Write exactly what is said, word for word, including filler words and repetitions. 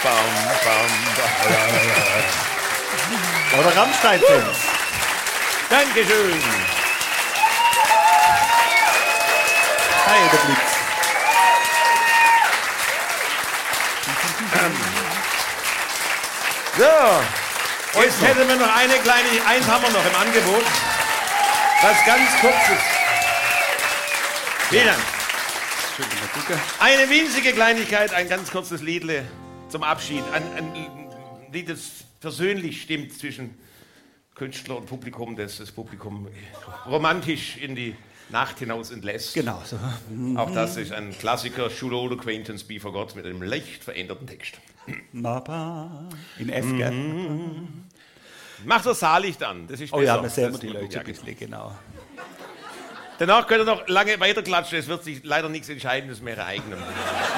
bam, bam, bam. Oder Rammstein-Fans. Dankeschön. Hi, der Blitz. So, jetzt hätten wir noch eine kleine, eins haben wir noch im Angebot. Was ganz kurzes. Vielen Dank. Eine winzige Kleinigkeit, ein ganz kurzes Liedle zum Abschied. Ein, ein Lied, das persönlich stimmt zwischen Künstler und Publikum, das das Publikum romantisch in die Nacht hinaus entlässt. Genau so. Auch das ist ein Klassiker, Should Old Acquaintance Be Forgot, mit einem leicht veränderten Text. Mapa. In F, gell? Macht das Saallicht an, das ist Oh besser. ja, wir sehen Das die ist Leute ja, ein bisschen, genau. Danach könnt ihr noch lange weiterklatschen, es wird sich leider nichts Entscheidendes mehr ereignen.